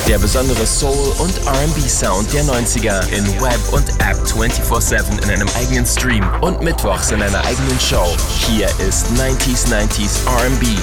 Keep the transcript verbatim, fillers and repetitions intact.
Der besondere Soul- und R and B-Sound der neunziger in Web und App vierundzwanzig sieben in einem eigenen Stream und mittwochs in einer eigenen Show. Hier ist neunziger neunzig R and B